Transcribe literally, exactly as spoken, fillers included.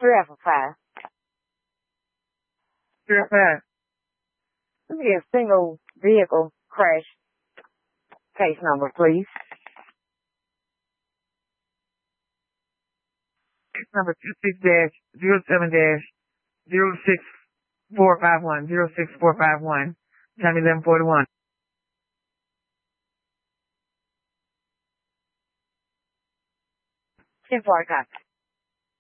three Alpha five. three oh five. Let me get a single vehicle crash case number, please. Case number two six dash zero seven dash zero six four five one zero six four five one. Time eleven forty one. ten forty copy.